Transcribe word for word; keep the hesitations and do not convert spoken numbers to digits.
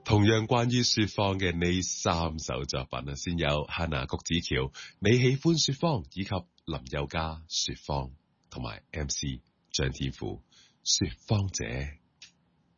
同樣關於說謊嘅呢三首作品啊，先有 Hannah 谷子喬你喜歡說謊，以及林宥嘉說謊，同埋 M C 張天賦說謊者。